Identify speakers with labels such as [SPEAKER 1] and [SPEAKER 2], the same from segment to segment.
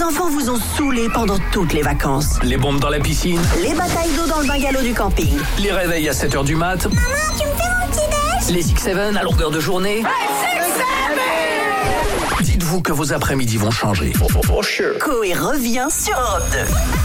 [SPEAKER 1] enfants vous ont saoulé pendant toutes les vacances.
[SPEAKER 2] Les bombes dans la piscine.
[SPEAKER 1] Les batailles d'eau dans le bungalow du camping.
[SPEAKER 2] Les réveils à 7h du mat.
[SPEAKER 3] Maman, tu me fais mon petit-déj?
[SPEAKER 2] Les 6-7 à longueur de journée. Dites-vous que vos après-midi vont changer. For sure.
[SPEAKER 1] Coé revient sur Europe 2.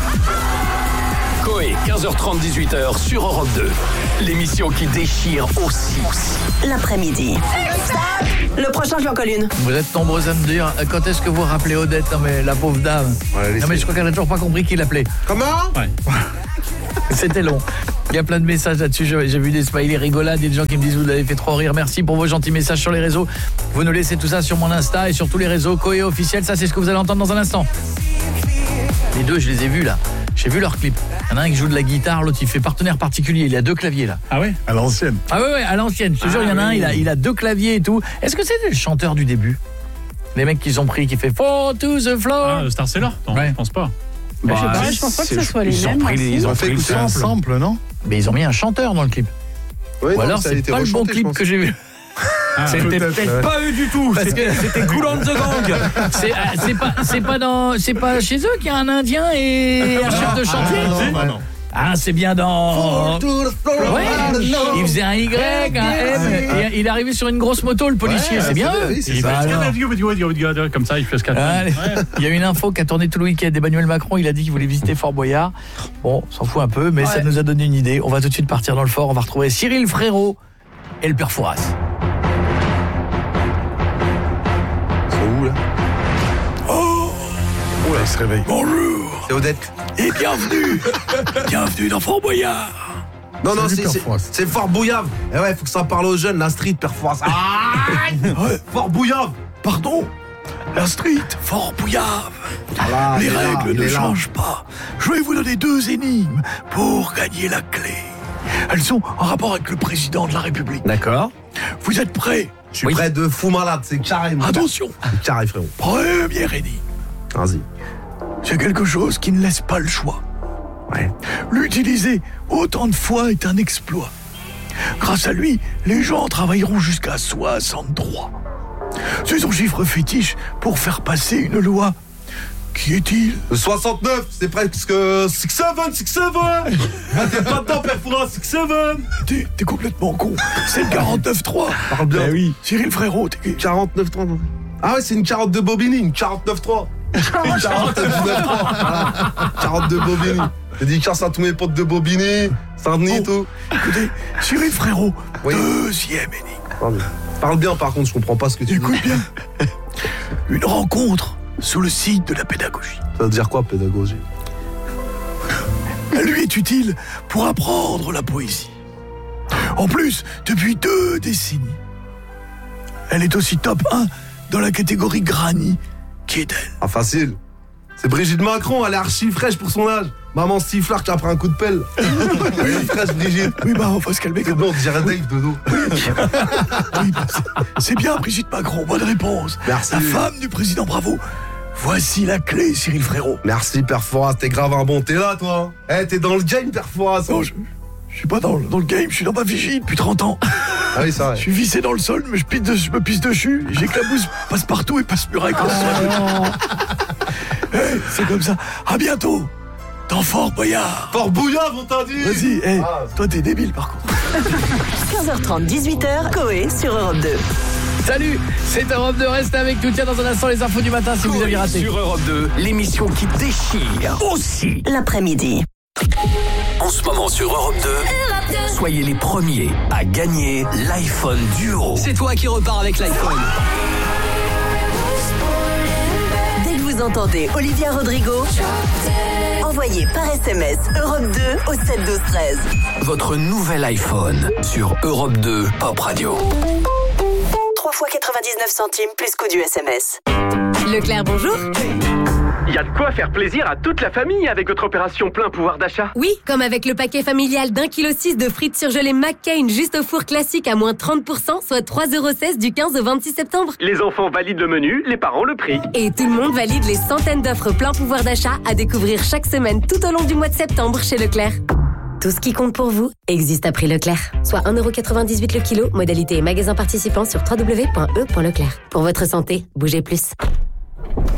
[SPEAKER 2] Coé, 15h30, 18h sur Europe 2. L'émission qui déchire aussi.
[SPEAKER 1] L'après-midi. Le prochain, je lui en colle une.
[SPEAKER 4] Vous êtes nombreux à me dire quand est-ce que vous rappelez Odette? Non mais la pauvre dame.
[SPEAKER 5] Ouais,
[SPEAKER 4] non mais je crois qu'elle a toujours pas compris qui l'appelait.
[SPEAKER 5] Comment?
[SPEAKER 4] Ouais. C'était long. Il y a plein de messages là-dessus. J'ai vu des smileys rigolades, des gens qui me disent vous avez fait trop rire. Merci pour vos gentils messages sur les réseaux. Vous nous laissez tout ça sur mon Insta et sur tous les réseaux. Coé officiel, ça c'est ce que vous allez entendre dans un instant. Les deux, je les ai vus là. J'ai vu leur clip. Il y en a un qui joue de la guitare, l'autre il fait partenaire particulier. Il a 2 claviers là.
[SPEAKER 6] Ah ouais? À l'ancienne.
[SPEAKER 4] Ah ouais, à l'ancienne. Je te jure, il y en a un, il a 2 claviers et tout. Est-ce que c'est le chanteur du début? Les mecs qu'ils ont pris qui fait Fall to the floor.
[SPEAKER 6] Ah, Star Sailor? Non,
[SPEAKER 4] ouais.
[SPEAKER 6] Je pense pas.
[SPEAKER 7] Je pense pas que ce soit les mêmes.
[SPEAKER 4] Ils ont
[SPEAKER 5] fait
[SPEAKER 4] pris
[SPEAKER 5] écouter
[SPEAKER 4] le
[SPEAKER 5] un
[SPEAKER 4] sample, non? Mais ils ont mis un chanteur dans le clip.
[SPEAKER 5] Oui,
[SPEAKER 4] ou alors c'est pas le bon clip que j'ai vu.
[SPEAKER 6] Ah,
[SPEAKER 4] c'était peut-être pas eux du tout parce que c'était Cool on the Gang. C'est pas chez eux qu'il y a un Indien et un chef de chantier.
[SPEAKER 5] Non.
[SPEAKER 4] Ah, c'est bien dans... Ouais, il faisait un Y, un M, et il est arrivé sur une grosse moto, le policier, c'est bien.
[SPEAKER 5] Oui, c'est
[SPEAKER 6] il
[SPEAKER 5] ça.
[SPEAKER 6] fait comme ça, il fait ce qu'il a.
[SPEAKER 4] Il y a une info qui a tourné tout le week-end d'Emmanuel Macron, il a dit qu'il voulait visiter Fort Boyard. Bon, s'en fout un peu, mais ça nous a donné une idée. On va tout de suite partir dans le fort, on va retrouver Cyril Frérot et le père Fouras.
[SPEAKER 5] C'est où là?
[SPEAKER 4] Oh là, il se réveille. Bonjour.
[SPEAKER 5] C'est Odette.
[SPEAKER 4] Et bienvenue. Bienvenue dans Fort Boyard.
[SPEAKER 5] Non, c'est Fort Bouillave. Eh ouais, faut que ça parle aux jeunes, la street, père Fouras. Fort Bouillave.
[SPEAKER 4] Pardon, la street, Fort Bouyave.
[SPEAKER 5] Voilà,
[SPEAKER 4] les règles ne changent pas. Je vais vous donner 2 énigmes pour gagner la clé. Elles sont en rapport avec le président de la République.
[SPEAKER 5] D'accord.
[SPEAKER 4] Vous êtes prêts?
[SPEAKER 5] Je suis près de fou malade, c'est carré.
[SPEAKER 4] Attention.
[SPEAKER 5] C'est carré, frérot.
[SPEAKER 4] Première énigme.
[SPEAKER 5] Vas-y.
[SPEAKER 4] C'est quelque chose qui ne laisse pas le choix.
[SPEAKER 5] Ouais.
[SPEAKER 4] L'utiliser autant de fois est un exploit. Grâce à lui, les gens travailleront jusqu'à 63. C'est son chiffre fétiche pour faire passer une loi. Qui est-il?
[SPEAKER 5] Le 69, c'est presque 67. Ah, t'es pas dedans, père Fouras, 67.
[SPEAKER 4] T'es complètement con. C'est le 49.3.
[SPEAKER 5] Parle bien.
[SPEAKER 4] Ben oui. Cyril Frérot, t'es
[SPEAKER 5] 49.3. Ah ouais, c'est une carotte de Bobigny, une 49.3. Une 49.3. Voilà. Carotte de Bobigny. Dédicace à tous mes potes de Bobigny, Saint-Denis, tout.
[SPEAKER 4] Écoutez, Cyril Frérot,
[SPEAKER 5] Oui.
[SPEAKER 4] 2e énigme.
[SPEAKER 5] Parle bien, par contre, je comprends pas ce que tu dis.
[SPEAKER 4] Écoute bien. Une rencontre sous le signe de la pédagogie.
[SPEAKER 5] Ça veut dire quoi, pédagogie?
[SPEAKER 4] Elle lui est utile pour apprendre la poésie. En plus, depuis 2 décennies. Elle est aussi top 1 dans la catégorie Granny. Qui est-elle?
[SPEAKER 5] Ah, facile. C'est Brigitte Macron, elle est archi fraîche pour son âge. Maman Stiflard qui a pris un coup de pelle. Oui, fraîche Brigitte.
[SPEAKER 4] Oui, bah, on va se calmer
[SPEAKER 5] C'est
[SPEAKER 4] comme
[SPEAKER 5] bon, on dirait Dave de dos.
[SPEAKER 4] Oui, bah, c'est bien, Brigitte Macron, bonne réponse.
[SPEAKER 5] Merci.
[SPEAKER 4] La femme du président, bravo. Voici la clé, Cyril Frérot.
[SPEAKER 5] Merci, père Fouras, t'es grave un bon. T'es là, toi. Eh, t'es dans le game, père Fouras.
[SPEAKER 4] Non, je suis pas dans le game, je suis dans ma vigie depuis 30 ans.
[SPEAKER 5] Ah oui, c'est vrai.
[SPEAKER 4] Je suis vissé dans le sol, mais je me pisse dessus. J'éclabousse passe-partout et passe-muraille comme ça. C'est comme ça. À bientôt dans Fort Boyard.
[SPEAKER 5] Fort Bouillave, on t'a dit.
[SPEAKER 4] Vas-y, toi t'es débile par contre.
[SPEAKER 1] 15h30, 18h, Coé sur Europe 2.
[SPEAKER 4] Salut, c'est Europe 2, restez avec nous. Tiens, dans un instant, les infos du matin si vous avez raté.
[SPEAKER 2] Sur Europe 2, l'émission qui déchire aussi.
[SPEAKER 1] L'après-midi.
[SPEAKER 2] En ce moment sur Europe 2, soyez les premiers à gagner l'iPhone Duo. C'est toi qui repars avec l'iPhone.
[SPEAKER 1] Dès que vous entendez Olivia Rodrigo, envoyez par SMS Europe 2 au 7 12 13.
[SPEAKER 2] Votre nouvel iPhone sur Europe 2 Pop Radio.
[SPEAKER 1] 3 fois 99 centimes plus coût du SMS.
[SPEAKER 8] Leclerc, bonjour.
[SPEAKER 9] Il y a de quoi faire plaisir à toute la famille avec votre opération plein pouvoir d'achat.
[SPEAKER 8] Oui, comme avec le paquet familial d'1,6 kg de frites surgelées McCain juste au four classique à moins 30%, soit 3,16€ du 15 au 26 septembre.
[SPEAKER 9] Les enfants valident le menu, les parents le prix.
[SPEAKER 8] Et tout le monde valide les centaines d'offres plein pouvoir d'achat à découvrir chaque semaine tout au long du mois de septembre chez Leclerc. Tout ce qui compte pour vous existe à prix Leclerc. Soit 1,98€ le kilo, modalité et magasin participant sur www.e.leclerc. Pour votre santé, bougez plus.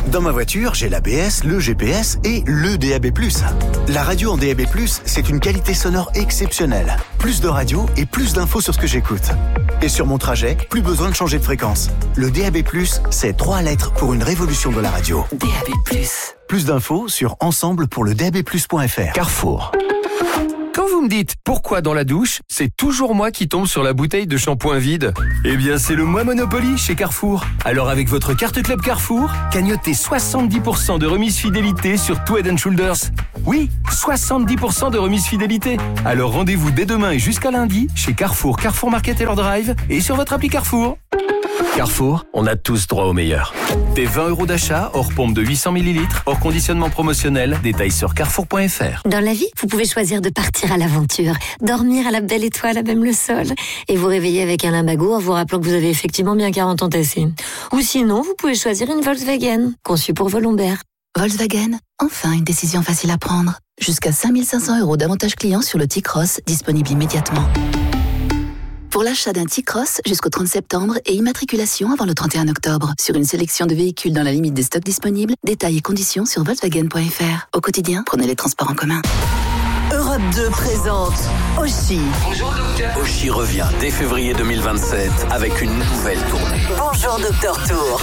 [SPEAKER 10] Dans ma voiture, j'ai l'ABS, le GPS et le DAB+. La radio en DAB+, c'est une qualité sonore exceptionnelle. Plus de radio et plus d'infos sur ce que j'écoute. Et sur mon trajet, plus besoin de changer de fréquence. Le DAB+, c'est 3 lettres pour une révolution de la radio.
[SPEAKER 1] DAB+.
[SPEAKER 10] Plus d'infos sur ensemblepourledabplus.fr.
[SPEAKER 11] Carrefour. Quand vous me dites pourquoi dans la douche, c'est toujours moi qui tombe sur la bouteille de shampoing vide. Eh bien, c'est le mois Monopoly chez Carrefour. Alors avec votre carte Club Carrefour, cagnotez 70% de remise fidélité sur tout Head & Shoulders. Oui, 70% de remise fidélité. Alors rendez-vous dès demain et jusqu'à lundi chez Carrefour, Carrefour Market et leur drive et sur votre appli Carrefour. Carrefour, on a tous droit au meilleur. Des 20 € d'achat hors pompe de 800 ml, hors conditionnement promotionnel. Détails sur carrefour.fr.
[SPEAKER 12] Dans la vie, vous pouvez choisir de partir à l'aventure, dormir à la belle étoile à même le sol, et vous réveiller avec un lumbago en vous rappelant que vous avez effectivement bien 40 ans tassés. Ou sinon, vous pouvez choisir une Volkswagen, conçue pour vos lombaires.
[SPEAKER 13] Volkswagen, enfin une décision facile à prendre. Jusqu'à 5 500 € d'avantages clients sur le T-Cross, disponible immédiatement. Pour l'achat d'un T-Cross jusqu'au 30 septembre et immatriculation avant le 31 octobre. Sur une sélection de véhicules dans la limite des stocks disponibles, détails et conditions sur Volkswagen.fr. Au quotidien, prenez les transports en commun.
[SPEAKER 1] Europe 2 présente Oshi.
[SPEAKER 2] Bonjour docteur. Oshi revient dès février 2027 avec une nouvelle tournée.
[SPEAKER 1] Bonjour Docteur Tour.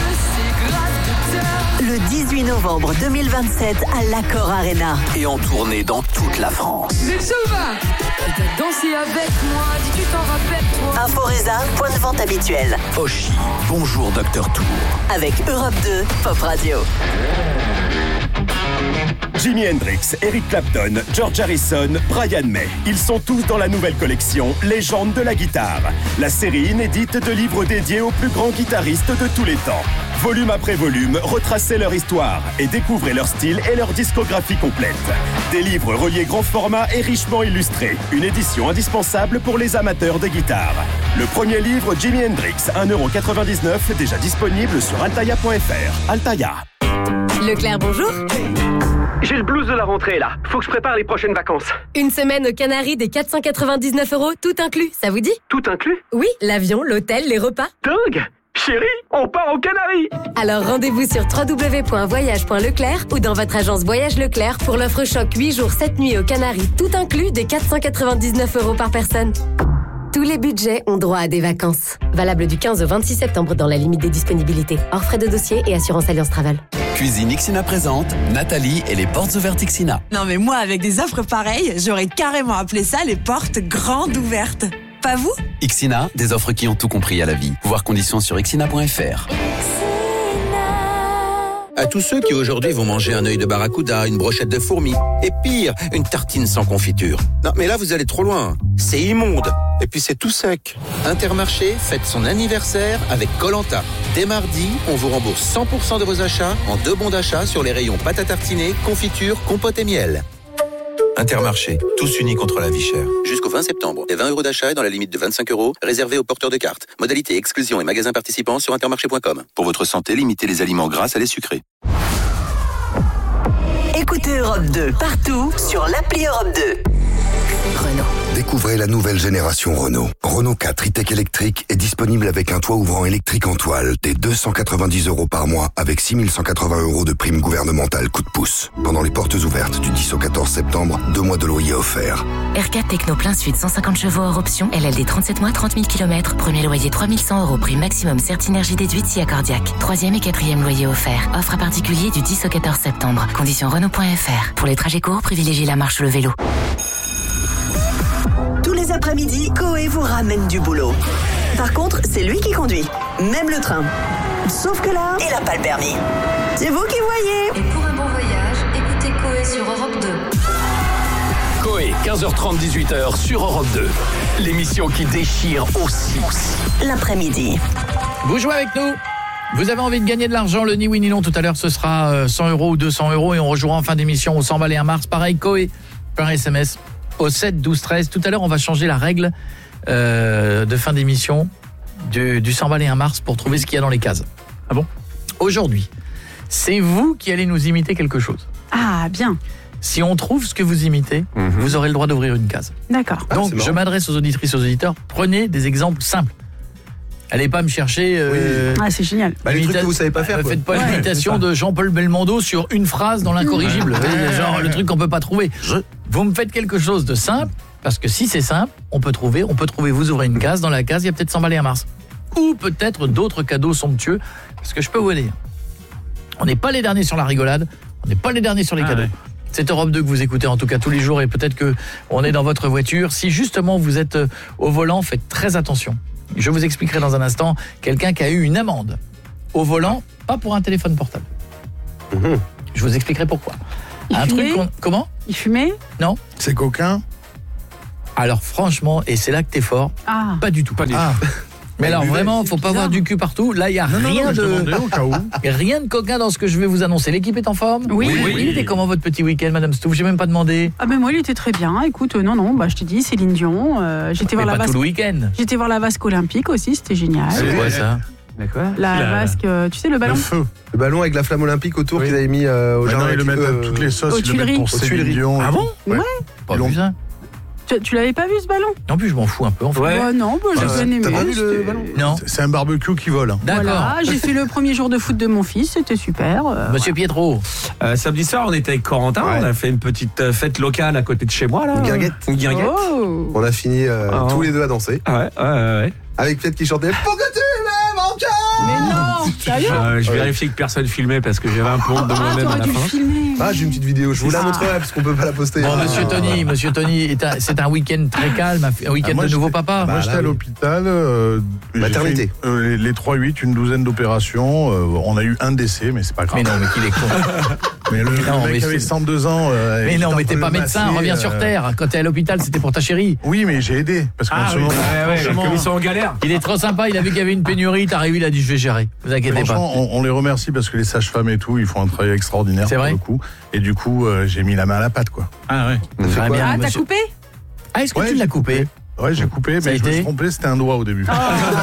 [SPEAKER 1] Le 18 novembre 2027 à l'Accor Arena.
[SPEAKER 2] Et en tournée dans toute la France.
[SPEAKER 14] Mais Selma, t'as dansé avec moi, dis-tu t'en rappelles toi.
[SPEAKER 1] Inforesa, point de vente habituel.
[SPEAKER 2] Oshi, bonjour Docteur Tour.
[SPEAKER 1] Avec Europe 2, Pop Radio.
[SPEAKER 15] Jimi Hendrix, Eric Clapton, George Harrison, Brian May. Ils sont tous dans la nouvelle collection Légendes de la guitare. La série inédite de livres dédiés aux plus grands guitaristes de tous les temps. Volume après volume, retracez leur histoire et découvrez leur style et leur discographie complète. Des livres reliés grand format et richement illustrés. Une édition indispensable pour les amateurs de guitare. Le premier livre, Jimi Hendrix, 1,99 €, déjà disponible sur altaïa.fr. Altaïa.
[SPEAKER 8] Leclerc, bonjour.
[SPEAKER 9] J'ai le blues de la rentrée là. Faut que je prépare les prochaines vacances.
[SPEAKER 8] Une semaine aux Canaries des 499 €, tout inclus, ça vous dit?
[SPEAKER 9] Tout inclus?
[SPEAKER 8] Oui, l'avion, l'hôtel, les repas.
[SPEAKER 9] Dingue! Chérie, on part aux Canaries!
[SPEAKER 8] Alors rendez-vous sur www.voyage.leclerc ou dans votre agence Voyage Leclerc pour l'offre choc 8 jours 7 nuits aux Canaries, tout inclus des 499 € par personne. Tous les budgets ont droit à des vacances. Valable du 15 au 26 septembre dans la limite des disponibilités. Hors frais de dossier et assurance Alliance Travel.
[SPEAKER 2] Cuisine Ixina présente Nathalie et les portes ouvertes Ixina.
[SPEAKER 16] Non mais moi, avec des offres pareilles, j'aurais carrément appelé ça les portes grandes ouvertes. Pas vous?
[SPEAKER 2] Ixina, des offres qui ont tout compris à la vie. Voir conditions sur ixina.fr.
[SPEAKER 17] À tous ceux qui aujourd'hui vont manger un œil de barracuda, une brochette de fourmis, et pire, une tartine sans confiture. Non, mais là, vous allez trop loin. C'est immonde. Et puis, c'est tout sec. Intermarché fête son anniversaire avec Koh-Lanta. Dès mardi, on vous rembourse 100% de vos achats en 2 bons d'achat sur les rayons pâte à tartiner, confiture, compote et miel. Intermarché, tous unis contre la vie chère. Jusqu'au 20 septembre, des 20 € d'achat et dans la limite de 25 € réservés aux porteurs de cartes. Modalité exclusion et magasins participants sur intermarché.com. Pour votre santé, limitez les aliments gras à les sucrés.
[SPEAKER 1] Écoutez Europe 2 partout sur l'appli Europe 2.
[SPEAKER 18] Renault. Découvrez la nouvelle génération Renault. Renault 4 e-tech électrique est disponible avec un toit ouvrant électrique en toile dès 290 € par mois avec 6 180 € de prime gouvernementale coup de pouce. Pendant les portes ouvertes du 10 au 14 septembre, 2 mois de loyer offerts.
[SPEAKER 19] R4 Techno plein sud, 150 chevaux hors option, LLD 37 mois, 30 000 km, premier loyer 3 100 €, prime maximum Certinergie déduite si accordiaque. 3e et 4e loyer offert. Offre à particulier du 10 au 14 septembre. Conditions Renault.fr. Pour les trajets courts, privilégiez la marche ou le vélo.
[SPEAKER 1] Tous les après-midi, Coé vous ramène du boulot. Par contre, c'est lui qui conduit, même le train. Sauf que là, il n'a pas le permis. C'est vous qui voyez.
[SPEAKER 20] Et pour un bon voyage, écoutez Coé sur Europe 2.
[SPEAKER 2] Coé, 15h30, 18h sur Europe 2. L'émission qui déchire aussi.
[SPEAKER 1] L'après-midi.
[SPEAKER 4] Vous jouez avec nous. Vous avez envie de gagner de l'argent, le ni oui ni non, tout à l'heure ce sera 100 € ou 200 € et on rejouera en fin d'émission au 100 balles et un mars. Pareil, Coé, par SMS au 7 12 13. Tout à l'heure, on va changer la règle de fin d'émission du 100 balles et un mars pour trouver ce qu'il y a dans les cases. Ah bon? Aujourd'hui, c'est vous qui allez nous imiter quelque chose.
[SPEAKER 7] Ah, bien.
[SPEAKER 4] Si on trouve ce que vous imitez, vous aurez le droit d'ouvrir une case.
[SPEAKER 7] D'accord.
[SPEAKER 4] Donc, je m'adresse aux auditrices, aux auditeurs. Prenez des exemples simples. Allez pas me chercher...
[SPEAKER 7] Ah, c'est génial.
[SPEAKER 5] Bah, les trucs que vous savez pas faire.
[SPEAKER 4] Ne
[SPEAKER 5] quoi.
[SPEAKER 4] faites pas l'imitation de Jean-Paul Belmondo sur une phrase dans l'incorrigible. Genre le truc qu'on peut pas trouver. Vous me faites quelque chose de simple, parce que si c'est simple, on peut trouver, vous ouvrez une case, dans la case, il y a peut-être 100 balais à Mars. Ou peut-être d'autres cadeaux somptueux, parce que je peux vous dire, on n'est pas les derniers sur la rigolade, on n'est pas les derniers sur les cadeaux. Ouais. C'est Europe 2 que vous écoutez en tout cas tous les jours, et peut-être que on est dans votre voiture. Si justement vous êtes au volant, faites très attention. Je vous expliquerai dans un instant quelqu'un qui a eu une amende au volant, pas pour un téléphone portable. Je vous expliquerai pourquoi. Comment ?
[SPEAKER 7] Il fumait ?
[SPEAKER 4] Non.
[SPEAKER 6] C'est coquin ?
[SPEAKER 4] Alors franchement, et c'est là que t'es fort, pas du tout. Mais alors vraiment, faut pas avoir du cul partout. Là, il y a rien de coquin dans ce que je vais vous annoncer. L'équipe est en forme ?
[SPEAKER 7] Oui.
[SPEAKER 4] Il était comment votre petit week-end, Madame Stouff ? J'ai même pas demandé.
[SPEAKER 7] Ah ben moi, il était très bien. Écoute, je t'ai dit, Céline Dion. J'étais voir la
[SPEAKER 4] Vasque. Tout le week-end.
[SPEAKER 7] J'étais voir la Vasque olympique aussi, c'était génial.
[SPEAKER 4] C'est quoi ça ?
[SPEAKER 7] La Vasque, tu sais le ballon ?
[SPEAKER 5] Le feu. Le ballon avec la flamme olympique autour qu'ils avaient mis au jardin.
[SPEAKER 6] Ils le mettent à toutes les sauces, ils le mettent pour Céline Dion.
[SPEAKER 4] Ah bon ?
[SPEAKER 7] Ouais.
[SPEAKER 4] Pas vu ça.
[SPEAKER 7] Tu l'avais pas vu ce ballon ?
[SPEAKER 4] Non plus, je m'en fous un peu en fait.
[SPEAKER 7] Non, j'ai bien aimé.
[SPEAKER 5] T'as pas vu le ballon ?
[SPEAKER 4] Non.
[SPEAKER 6] C'est un barbecue qui vole.
[SPEAKER 4] D'accord.
[SPEAKER 7] Voilà, j'ai fait le premier jour de foot de mon fils, c'était super.
[SPEAKER 4] Monsieur Pietro.
[SPEAKER 21] Samedi soir, on était avec Corentin, on a fait une petite fête locale à côté de chez moi là.
[SPEAKER 5] Une guinguette.
[SPEAKER 7] Oh.
[SPEAKER 5] On a fini tous les deux à danser.
[SPEAKER 21] Ouais.
[SPEAKER 5] Avec Piet qui chantait « Pour que tu m'aimes encore !»
[SPEAKER 7] Mais non, sérieux ?
[SPEAKER 21] Je vérifiais que personne filmait parce que j'avais un peu honte de moi-même à la fin.
[SPEAKER 5] J'ai une petite vidéo, je vous la montrerai parce qu'on peut pas la poster.
[SPEAKER 4] Bon, Monsieur Tony, c'est un week-end très calme, un week-end de nouveau papa.
[SPEAKER 6] Moi, j'étais à l'hôpital.
[SPEAKER 5] Maternité.
[SPEAKER 6] Les 3-8, une douzaine d'opérations. On a eu un décès, mais c'est pas grave.
[SPEAKER 4] Mais non, mais qu'il est con.
[SPEAKER 6] Mais le mec avait 102 ans.
[SPEAKER 4] Mais non, mais t'es pas médecin, reviens sur Terre. Quand t'es à l'hôpital, c'était pour ta chérie.
[SPEAKER 6] Oui, mais j'ai aidé. Parce qu'en ce moment,
[SPEAKER 21] comme ils sont en galère.
[SPEAKER 4] Il est trop sympa, il a vu qu'il y avait une pénurie, t'es arrivé, il a dit je vais gérer. Vous inquiétez pas.
[SPEAKER 6] On les remercie parce que les sages-femmes et tout, ils font un travail extraordinaire.
[SPEAKER 4] C'est vrai.
[SPEAKER 6] Pour le coup. Et du coup, j'ai mis la main à la pâte, quoi.
[SPEAKER 21] Ah ouais.
[SPEAKER 4] Très bien.
[SPEAKER 7] Ah, t'as coupé ?
[SPEAKER 4] Ah, est-ce que tu l'as coupé ?
[SPEAKER 6] Ouais, j'ai coupé, mais je me suis trompé, c'était un doigt au début.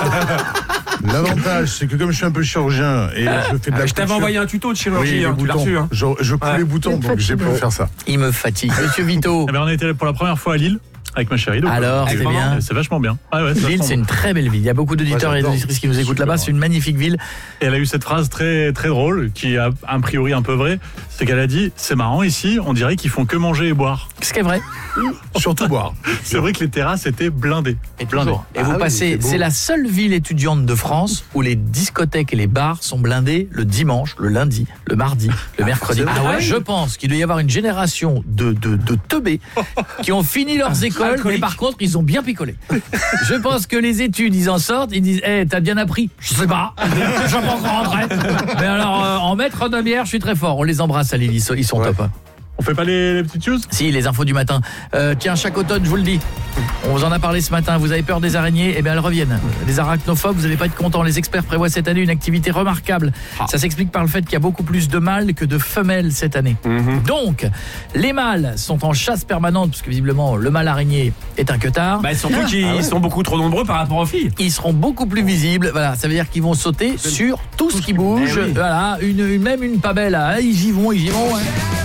[SPEAKER 6] L'avantage, c'est que comme je suis un peu chirurgien et je fais de la
[SPEAKER 21] je t'avais envoyé un tuto de chirurgie, tu l'as reçu.
[SPEAKER 6] Je coupe les boutons, donc j'ai pu faire ça.
[SPEAKER 4] Il me fatigue. Monsieur Vito.
[SPEAKER 6] On a été pour la première fois à Lille. Avec ma chérie. Donc
[SPEAKER 4] alors, c'est bien.
[SPEAKER 6] C'est vachement bien.
[SPEAKER 4] Lille, c'est une très belle ville. Il y a beaucoup d'auditeurs et d'auditrices qui nous écoutent là-bas. C'est une magnifique ville.
[SPEAKER 6] Et elle a eu cette phrase très, très drôle, qui est a priori un peu vraie. C'est qu'elle a dit, c'est marrant ici, on dirait qu'ils font que manger et boire.
[SPEAKER 4] Ce qui est vrai.
[SPEAKER 6] Surtout boire. C'est vrai que les terrasses étaient blindées.
[SPEAKER 4] Et vous passez, c'est la seule ville étudiante de France où les discothèques et les bars sont blindés le dimanche, le lundi, le mardi, le mercredi. Je pense qu'il doit y avoir une génération de teubés qui ont fini leurs écoles, mais par contre, ils ont bien picolé. Je pense que les études, ils en sortent, ils disent t'as bien appris ? Je sais pas, je suis pas encore rentré. Mais alors, en maître de bière, je suis très fort. On les embrasse à Lille, ils sont top.
[SPEAKER 6] On fait pas les petites choses ?
[SPEAKER 4] Si, les infos du matin. Tiens, chaque automne, je vous le dis, on vous en a parlé ce matin, vous avez peur des araignées, eh bien elles reviennent. Les arachnophobes, vous n'allez pas être contents. Les experts prévoient cette année une activité remarquable. Ça s'explique par le fait qu'il y a beaucoup plus de mâles que de femelles cette année. Donc, les mâles sont en chasse permanente, parce que visiblement, le mâle araignée est un queutard.
[SPEAKER 21] Surtout qu'ils sont beaucoup trop nombreux par rapport aux filles.
[SPEAKER 4] Ils seront beaucoup plus visibles, voilà, ça veut dire qu'ils vont sauter sur tout ce qui bouge. Voilà, même une pas belle, ils y vont. Ouais.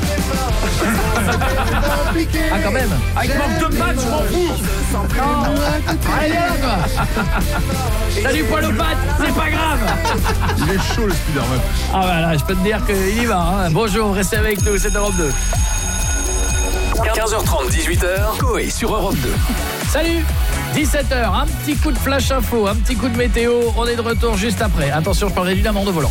[SPEAKER 4] Ah quand même.
[SPEAKER 21] Avec manque de match, je m'en fous.
[SPEAKER 4] Allez là. T'as du poil aux pattes, c'est pas grave.
[SPEAKER 6] Il est chaud le Spider-Man.
[SPEAKER 4] Ah voilà, je peux te dire qu'il y va. Bonjour, restez avec nous, c'est Europe 2.
[SPEAKER 2] 15h30, 18h, Coé sur Europe 2.
[SPEAKER 4] Salut, 17h, un petit coup de flash info, un petit coup de météo. On est de retour juste après. Attention, je parle évidemment de volant.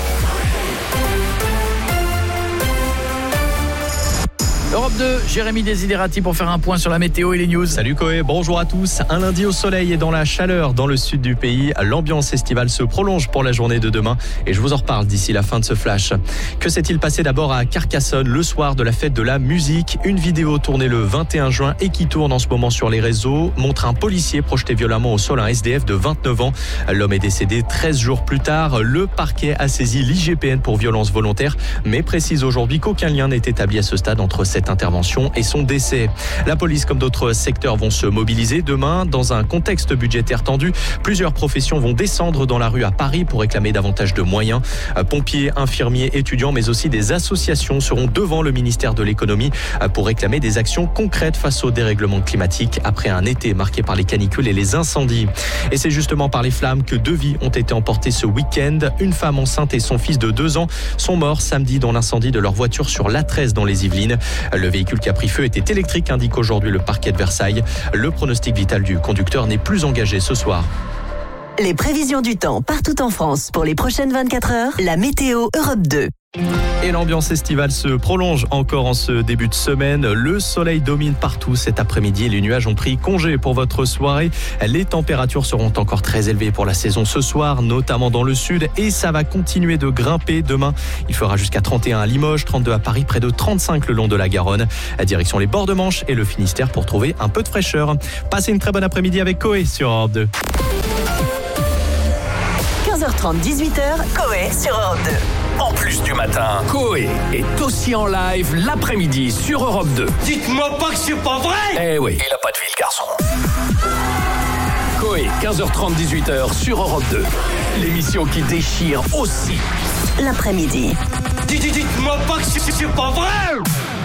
[SPEAKER 4] Europe 2, Jérémy Desiderati pour faire un point sur la météo et les news.
[SPEAKER 22] Salut Coé, bonjour à tous. Un lundi au soleil et dans la chaleur dans le sud du pays. L'ambiance estivale se prolonge pour la journée de demain et je vous en reparle d'ici la fin de ce flash. Que s'est-il passé d'abord à Carcassonne le soir de la fête de la musique ? Une vidéo tournée le 21 juin et qui tourne en ce moment sur les réseaux montre un policier projeté violemment au sol un SDF de 29 ans. L'homme est décédé 13 jours plus tard. Le parquet a saisi l'IGPN pour violence volontaire mais précise aujourd'hui qu'aucun lien n'est établi à ce stade entre cette intervention intervention et son décès. La police, comme d'autres secteurs, vont se mobiliser demain. Dans un contexte budgétaire tendu, plusieurs professions vont descendre dans la rue à Paris pour réclamer davantage de moyens. Pompiers, infirmiers, étudiants, mais aussi des associations seront devant le ministère de l'économie pour réclamer des actions concrètes face au dérèglement climatique après un été marqué par les canicules et les incendies. Et c'est justement par les flammes que 2 vies ont été emportées ce week-end. Une femme enceinte et son fils de 2 ans sont morts samedi dans l'incendie de leur voiture sur l'A13 dans les Yvelines. Le véhicule qui a pris feu était électrique, indique aujourd'hui le parquet de Versailles. Le pronostic vital du conducteur n'est plus engagé ce soir.
[SPEAKER 1] Les prévisions du temps partout en France pour les prochaines 24 heures, la météo Europe 2.
[SPEAKER 22] Et l'ambiance estivale se prolonge encore en ce début de semaine. Le soleil domine partout cet après-midi et les nuages ont pris congé pour votre soirée. Les températures seront encore très élevées pour la saison ce soir, notamment dans le sud, et ça va continuer de grimper demain. Il fera jusqu'à 31 à Limoges, 32 à Paris, près de 35 le long de la Garonne. Direction les bords de Manche et le Finistère pour trouver un peu de fraîcheur. Passez une très bonne après-midi avec Coé sur Europe 2.
[SPEAKER 1] 15h30, 18h, Coé sur Europe 2.
[SPEAKER 2] En plus du matin, Coé est aussi en live l'après-midi sur Europe 2.
[SPEAKER 3] Dites-moi pas que c'est pas vrai!
[SPEAKER 2] Eh oui, il a pas de vie, le garçon. Coé, 15h30, 18h sur Europe 2. L'émission qui déchire aussi
[SPEAKER 1] l'après-midi.
[SPEAKER 3] Dites-moi pas que c'est pas vrai!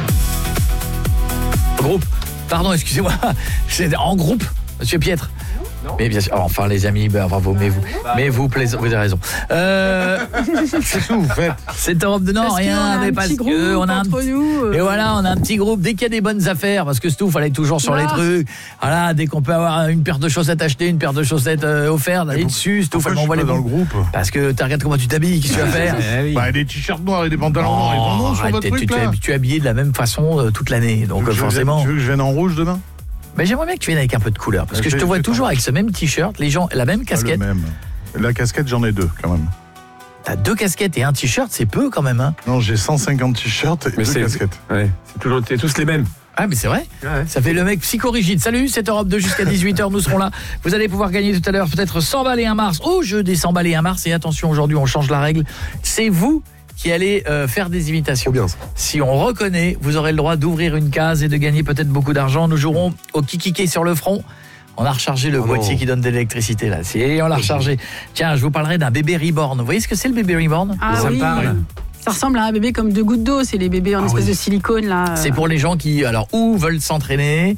[SPEAKER 4] Groupe, pardon, excusez-moi, c'est en groupe, Monsieur Pietre. Mais bien sûr, enfin les amis, bravo, mais vous plaisez, vous avez raison.
[SPEAKER 5] Qu'est-ce que vous faites?
[SPEAKER 4] C'est Europe de non, rien, mais parce que on a et voilà, on a un petit groupe. Dès qu'il y a des bonnes affaires, parce que Stouff, fallait toujours sur les trucs. Voilà, dès qu'on peut avoir une paire de chaussettes achetées, une paire de chaussettes offertes, aller dessus, Stouff, elle m'envoie les
[SPEAKER 5] dans le groupe.
[SPEAKER 4] Parce que tu regardes comment tu t'habilles, qu'est-ce que tu vas faire?
[SPEAKER 5] Bah des t-shirts noirs et des pantalons noirs et des noirs sur votre truc là.
[SPEAKER 4] Tu es habillé de la même façon toute l'année, donc forcément.
[SPEAKER 5] Tu veux que je vienne en rouge demain?
[SPEAKER 4] Mais j'aimerais bien que tu viennes avec un peu de couleur, parce que je te vois toujours avec ce même t-shirt, les gens, la même casquette.
[SPEAKER 5] Le même. La casquette, j'en ai 2 quand même.
[SPEAKER 4] T'as 2 casquettes et un t-shirt, c'est peu quand même, hein?
[SPEAKER 5] Non, j'ai 150 t-shirts et 2 casquettes.
[SPEAKER 21] Ouais, c'est tous les mêmes.
[SPEAKER 4] Ah mais c'est vrai, ça fait le mec psychorigide. Salut, c'est Europe 2 jusqu'à 18h, nous serons là. Vous allez pouvoir gagner tout à l'heure peut-être 100 balles et un Mars. Au jeu des 100 balles et un Mars. Et attention, aujourd'hui on change la règle. C'est vous qui allez faire des imitations.
[SPEAKER 5] Bien ça.
[SPEAKER 4] Si on reconnaît, vous aurez le droit d'ouvrir une case et de gagner peut-être beaucoup d'argent. Nous jouerons au kikiké sur le front. On a rechargé le boîtier qui donne de l'électricité là. On l'a rechargé. Tiens, je vous parlerai d'un bébé reborn. Vous voyez ce que c'est le bébé reborn?
[SPEAKER 7] Ça me parle. Ça ressemble à un bébé comme 2 gouttes d'eau, c'est les bébés en espèce de silicone là.
[SPEAKER 4] C'est pour les gens qui alors ou veulent s'entraîner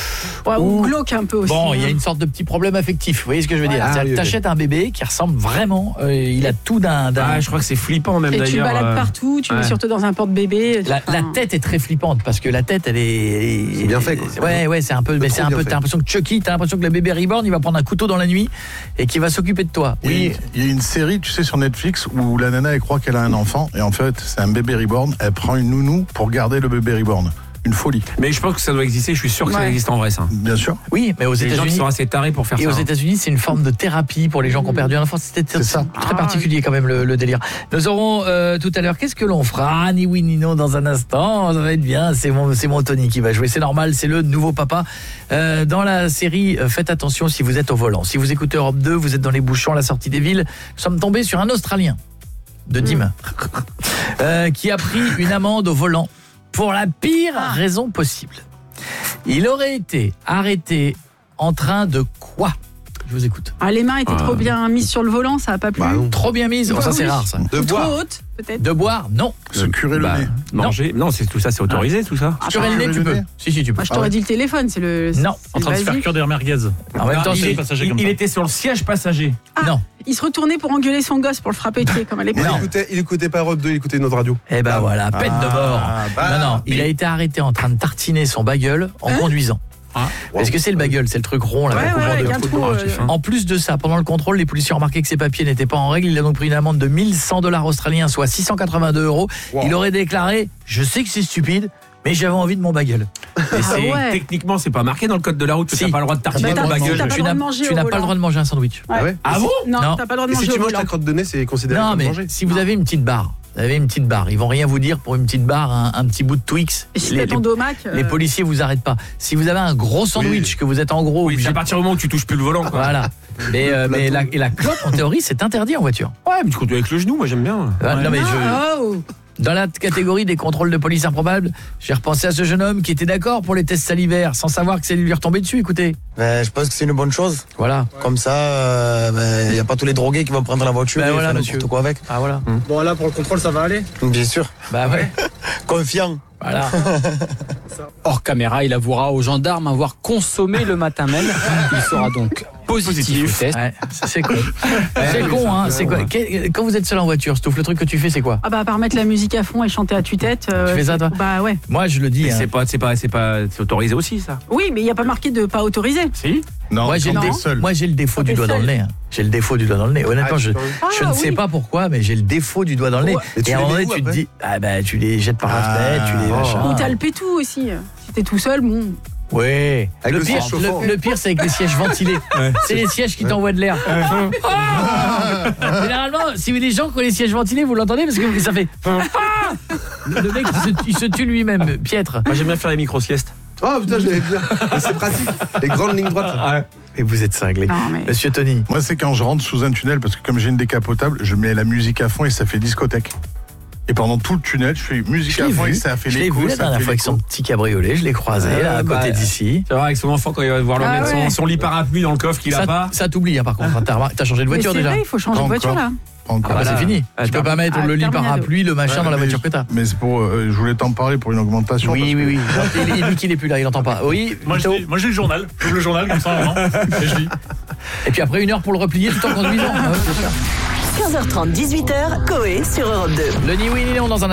[SPEAKER 7] ou glauque un peu aussi.
[SPEAKER 4] Bon, il y a une sorte de petit problème affectif, vous voyez ce que je veux dire? T'achètes un bébé qui ressemble vraiment il a tout d'un
[SPEAKER 21] je crois que c'est flippant même d'ailleurs.
[SPEAKER 7] Et tu le balades partout, tu mets surtout dans un porte-bébé.
[SPEAKER 4] La tête est très flippante parce que la tête elle est
[SPEAKER 5] c'est bien fait quoi.
[SPEAKER 4] Ouais, c'est un peu mais c'est un peu t'as l'impression que Chucky, t'as l'impression que le bébé reborn, il va prendre un couteau dans la nuit et qu'il va s'occuper de toi.
[SPEAKER 5] Oui, il y a une série, tu sais, sur Netflix où la nana elle croit qu'elle a un enfant et en fait, c'est un bébé reborn, elle prend une nounou pour garder le bébé reborn. Une folie.
[SPEAKER 21] Mais je pense que ça doit exister, je suis sûr que ça existe en vrai ça.
[SPEAKER 5] Bien sûr.
[SPEAKER 4] Oui, mais aux États-Unis,
[SPEAKER 21] les gens qui sont assez tarés pour faire ça.
[SPEAKER 4] Et aux États-Unis, c'est une forme de thérapie pour les gens qui ont perdu un enfant. C'est très particulier quand même le délire. Nous aurons tout à l'heure, qu'est-ce que l'on fera? Ni oui ni non dans un instant. Ça va être bien, c'est mon Tony qui va jouer. C'est normal, c'est le nouveau papa. Dans la série, faites attention si vous êtes au volant. Si vous écoutez Europe 2, vous êtes dans les bouchons à la sortie des villes. Nous sommes tombés sur un Australien de Dîmes qui a pris une amende au volant pour la pire raison possible. Il aurait été arrêté en train de quoi? Je vous écoute.
[SPEAKER 7] Les mains étaient trop bien mises sur le volant, ça n'a pas plu.
[SPEAKER 4] Trop bien mises, ça c'est rare ça.
[SPEAKER 7] De boire. Trop haute, peut-être.
[SPEAKER 4] De boire, non.
[SPEAKER 5] Se curer le nez.
[SPEAKER 21] Manger, non, c'est tout ça, c'est autorisé tout ça.
[SPEAKER 4] Curer le nez, tu peux. Si tu peux.
[SPEAKER 7] Je t'aurais dit le téléphone, c'est le.
[SPEAKER 4] Non,
[SPEAKER 21] en train de se faire cuire des merguez.
[SPEAKER 4] En même temps,
[SPEAKER 21] il était sur le siège passager.
[SPEAKER 4] Non.
[SPEAKER 7] Il se retournait pour engueuler son gosse pour le frapper pied comme à l'époque.
[SPEAKER 5] Il écoutait pas Europe 2, il écoutait notre radio.
[SPEAKER 4] Eh ben voilà, peine de mort. Non, il a été arrêté en train de tartiner son bagueule en conduisant. Est-ce que c'est le bagueule, c'est le truc rond là, En plus de ça, pendant le contrôle, les policiers ont remarqué que ses papiers n'étaient pas en règle. Il a donc pris une amende de 1100 $ australiens, soit 682 €. Il aurait déclaré: je sais que c'est stupide, mais j'avais envie de mon bagueule.
[SPEAKER 21] Techniquement, c'est pas marqué dans le code de la route que t'as pas le droit de tartiner ton bagueule.
[SPEAKER 4] Tu n'as pas le droit de manger un sandwich.
[SPEAKER 21] Ah bon?
[SPEAKER 7] Non, t'as pas le droit de manger.
[SPEAKER 5] Si tu manges ta crotte de nez, c'est considéré comme manger.
[SPEAKER 4] Non, mais si vous avez une petite barre. Ils vont rien vous dire pour une petite barre, un petit bout de Twix.
[SPEAKER 7] Et si t'as ton domac,
[SPEAKER 4] les policiers vous arrêtent pas. Si vous avez un gros sandwich, que vous êtes en gros...
[SPEAKER 21] c'est à partir du moment où tu touches plus le volant, quoi.
[SPEAKER 4] Voilà. Mais la clope, en théorie, c'est interdit en voiture.
[SPEAKER 21] Ouais, mais tu conduis avec le genou, moi j'aime bien.
[SPEAKER 4] Non, mais Dans la catégorie des contrôles de police improbables, j'ai repensé à ce jeune homme qui était d'accord pour les tests salivaires sans savoir que c'est lui retomber dessus, écoutez.
[SPEAKER 10] Je pense que c'est une bonne chose.
[SPEAKER 4] Voilà.
[SPEAKER 10] Comme ça, il n'y a pas tous les drogués qui vont prendre la voiture et
[SPEAKER 4] voilà,
[SPEAKER 10] faire
[SPEAKER 4] monsieur.
[SPEAKER 10] n'importe quoi avec.
[SPEAKER 4] Ah voilà.
[SPEAKER 10] Bon, là, pour le contrôle, ça va aller? Bien sûr.
[SPEAKER 4] Bah ouais.
[SPEAKER 10] Confiant.
[SPEAKER 4] Voilà.
[SPEAKER 11] Hors caméra, il avouera aux gendarmes avoir consommé le matin même. Il sera donc positif au test.
[SPEAKER 4] Ouais, c'est con. C'est con, hein. C'est quoi quand vous êtes seul en voiture, Stouff, le truc que tu fais, c'est quoi?
[SPEAKER 7] Ah bah, à part mettre la musique à fond et chanter à tue-tête.
[SPEAKER 4] Tu fais ça, toi?
[SPEAKER 7] Bah ouais.
[SPEAKER 4] Moi, je le dis.
[SPEAKER 21] Mais c'est autorisé aussi, ça.
[SPEAKER 7] Oui, mais il n'y a pas marqué de pas autorisé.
[SPEAKER 21] Si.
[SPEAKER 5] Non,
[SPEAKER 4] moi, j'ai le défaut du doigt dans le nez. J'ai le défaut du doigt dans le nez. Honnêtement, je ne sais pas pourquoi, mais j'ai le défaut du doigt dans le nez. Et à un moment donné, tu te dis, ah bah, tu les jettes par la fenêtre, tu les machins.
[SPEAKER 7] Ou t'as le pétou aussi. Si t'es tout seul, bon.
[SPEAKER 4] Ouais. Le pire, c'est avec les sièges ventilés. C'est les sièges qui t'envoient de l'air. Généralement, si vous avez des gens qui ont les sièges ventilés, vous l'entendez parce que ça fait. Le mec, il se tue lui-même, piètre.
[SPEAKER 21] Moi, j'aime bien faire les micro-siestes.
[SPEAKER 5] Oh putain, j'allais dire. C'est pratique. Les grandes lignes droites.
[SPEAKER 21] Ouais.
[SPEAKER 4] Et vous êtes cinglé. Monsieur Tony.
[SPEAKER 23] Moi, c'est quand je rentre sous un tunnel, parce que comme j'ai une décapotable, je mets la musique à fond et ça fait discothèque. Et pendant tout le tunnel, je fais musique à fond et ça fait l'écho.
[SPEAKER 4] Je l'ai vu la dernière fois avec son petit cabriolet, je l'ai croisé là, à côté d'ici.
[SPEAKER 21] C'est vrai, avec son enfant, quand il va devoir lui mettre son lit parapluie dans le coffre qu'il a pas.
[SPEAKER 4] Ça t'oublie, hein, par contre. T'as changé de voiture déjà.
[SPEAKER 7] C'est vrai, il faut changer de voiture là.
[SPEAKER 23] Encore.
[SPEAKER 4] Ah bah c'est fini. Tu peux pas mettre le lit parapluie, le machin dans la voiture que t'as.
[SPEAKER 23] Mais c'est pour. Je voulais t'en parler pour une augmentation.
[SPEAKER 4] Oui. Il dit qu'il est plus là, il entend pas. Oui.
[SPEAKER 6] Moi j'ai le journal. J'ouvre le journal comme ça vraiment. Et je lis.
[SPEAKER 4] Et puis après 1 heure pour le replier tout en conduisant.
[SPEAKER 1] 15h30, 18h, Coé sur Europe 2.
[SPEAKER 4] Le Ni Oui Ni Non dans un